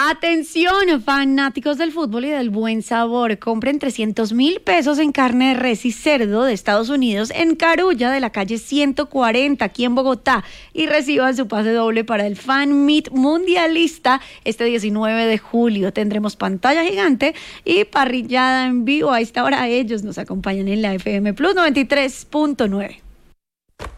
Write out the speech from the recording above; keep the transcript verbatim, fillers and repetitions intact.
Atención, fanáticos del fútbol y del buen sabor. Compren trescientos mil pesos en carne de res y cerdo de Estados Unidos en Carulla de la calle ciento cuarenta, aquí en Bogotá. Y reciban su pase doble para el Fan Meet Mundialista este diecinueve de julio. Tendremos pantalla gigante y parrillada en vivo. A esta hora ellos nos acompañan en la F M Plus noventa y tres punto nueve.